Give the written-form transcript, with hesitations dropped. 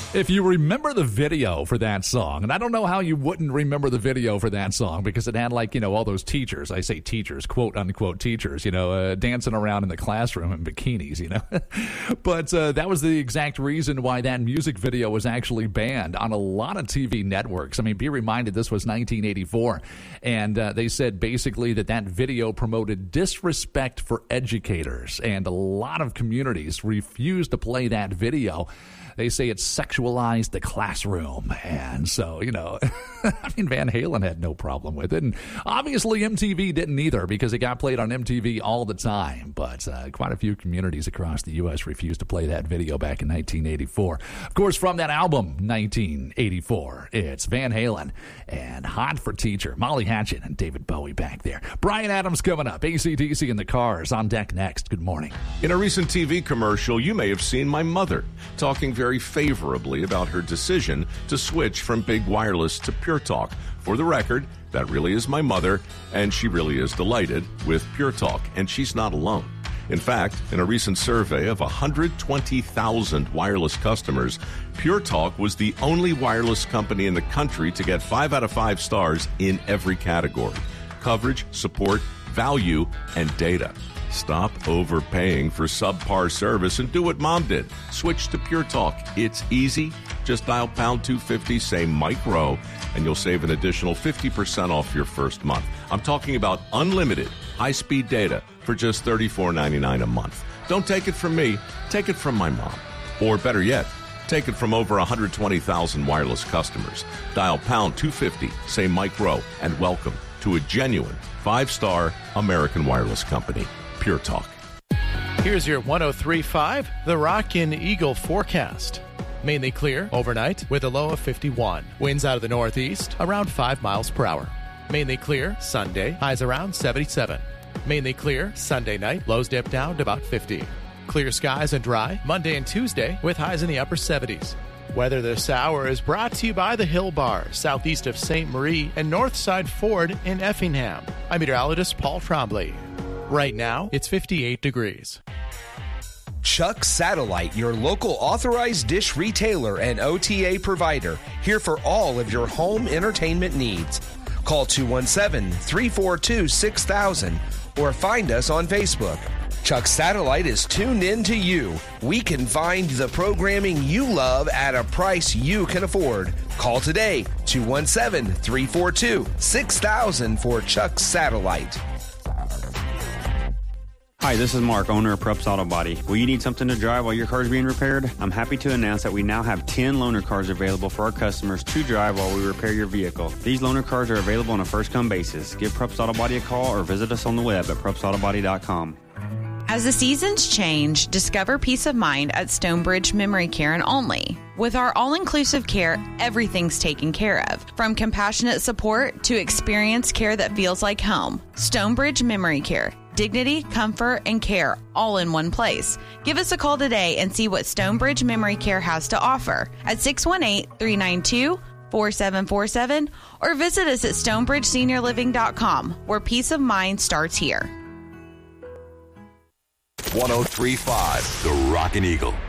If you remember the video for that song, and I don't know how you wouldn't remember the video for that song because it had all those teachers, I say teachers, quote unquote teachers, dancing around in the classroom in bikinis, But that was the exact reason why that music video was actually banned on a lot of TV networks. I mean, be reminded this was 1984, and they said basically that video promoted disrespect for educators, and a lot of communities refused to play that video. They say it sexualized the classroom. And so, I mean, Van Halen had no problem with it. And obviously MTV didn't either because it got played on MTV all the time. But quite a few communities across the U.S. refused to play that video back in 1984. Of course, from that album, 1984, it's Van Halen and Hot for Teacher. Molly Hatchet and David Bowie back there. Bryan Adams coming up. AC/DC and the Cars on deck next. Good morning. In a recent TV commercial, you may have seen my mother talking very favorably about her decision to switch from big wireless to Pure Talk. For the record, that really is my mother, and she really is delighted with Pure Talk, and she's not alone. In fact, in a recent survey of 120,000 wireless customers, Pure Talk was the only wireless company in the country to get 5 out of 5 stars in every category: coverage, support, value, and data. Stop overpaying for subpar service and do what Mom did. Switch to Pure Talk. It's easy. Just dial pound 250, say Mike Rowe, and you'll save an additional 50% off your first month. I'm talking about unlimited high-speed data for just $34.99 a month. Don't take it from me. Take it from my mom. Or better yet, take it from over 120,000 wireless customers. Dial pound 250, say Mike Rowe, and welcome to a genuine 5-star American wireless company. Pure Talk. Here's your 103.5, The Rockin' Eagle forecast. Mainly clear overnight with a low of 51. Winds out of the northeast around 5 miles per hour. Mainly clear Sunday, highs around 77. Mainly clear Sunday night, lows dip down to about 50. Clear skies and dry Monday and Tuesday with highs in the upper 70s. Weather this hour is brought to you by the Hill Bar, southeast of St. Marie and Northside Ford in Effingham. I'm meteorologist Paul Trombley. Right now, it's 58 degrees. Chuck Satellite, your local authorized dish retailer and OTA provider, here for all of your home entertainment needs. Call 217-342-6000 or find us on Facebook. Chuck Satellite is tuned in to you. We can find the programming you love at a price you can afford. Call today, 217-342-6000 for Chuck Satellite. Hi, this is Mark, owner of Prups Auto Body. Will you need something to drive while your car is being repaired? I'm happy to announce that we now have 10 loaner cars available for our customers to drive while we repair your vehicle. These loaner cars are available on a first-come basis. Give Prups Auto Body a call or visit us on the web at prupsautobody.com. As the seasons change, discover peace of mind at Stonebridge Memory Care and Only. With our all-inclusive care, everything's taken care of. From compassionate support to experienced care that feels like home. Stonebridge Memory Care. Dignity, comfort, and care all in one place. Give us a call today and see what Stonebridge Memory Care has to offer at 618-392-4747 or visit us at stonebridgeseniorliving.com, where peace of mind starts here. 103.5, The Rockin' Eagle.